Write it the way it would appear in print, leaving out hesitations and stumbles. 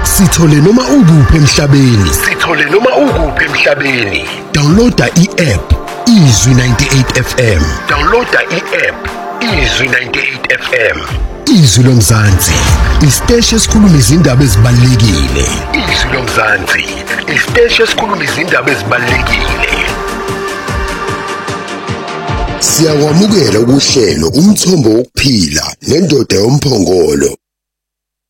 Sithole noma ukuphi emhlabeni. Downloada i-app Izwi 98 FM. Izwi lomzansi, isiteshi esikhuluma izindaba ezibalulekile. Siyakwamukela ukuhlelo umthombo wokuphila nendoda yomphongolo